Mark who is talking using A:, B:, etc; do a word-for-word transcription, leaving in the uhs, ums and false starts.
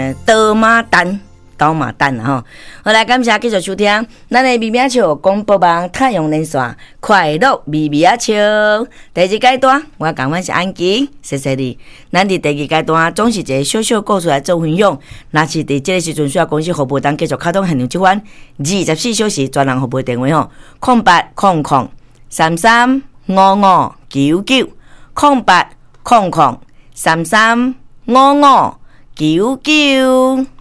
A: 刀马蛋。高马蛋啊！吼，好来，感谢继续收听咱的微微笑广播网太阳连线快乐微微笑第二阶段，我讲阮是安琪，谢谢你。咱伫第二阶段总是一个小小故事来做分享，若是伫这个时阵需要公司服务，当继续开通现场这款二十四小时专人服务电话吼，空八空空三三五五九九空八空空三三五五九九。